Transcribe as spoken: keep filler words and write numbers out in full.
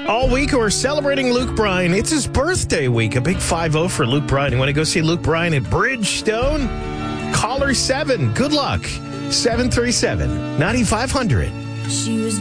All week, we're celebrating Luke Bryan. It's his birthday week. A big five oh for Luke Bryan. You want to go see Luke Bryan at Bridgestone? Caller seven. Good luck. seven three seven, nine five hundred. She was